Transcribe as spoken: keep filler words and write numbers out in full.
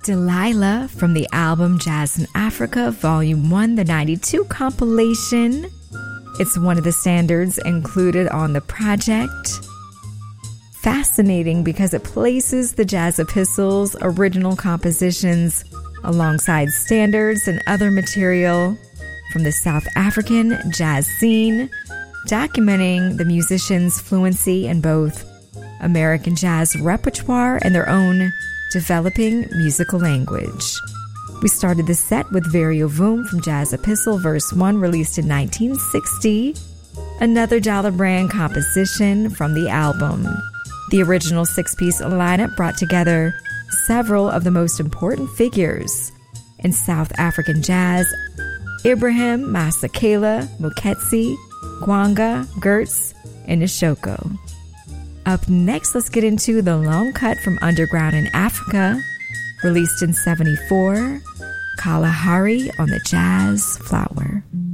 Delilah from the album Jazz in Africa, Volume one, the ninety-two compilation. It's one of the standards included on the project. Fascinating because it places the Jazz Epistles' original compositions alongside standards and other material from the South African jazz scene, documenting the musicians' fluency in both American jazz repertoire and their own developing musical language. We started the set with Vario Voom from Jazz Epistle, Verse one, released in nineteen sixty, another Dollar Brand composition from the album. The original six-piece lineup brought together several of the most important figures in South African jazz: Ibrahim Masekela, Moketsi, Gwanga, Gertz, and Nshoko. Up next, let's get into the long cut from Underground in Africa, released in seventy-four, Kalahari on the Jazz Flower.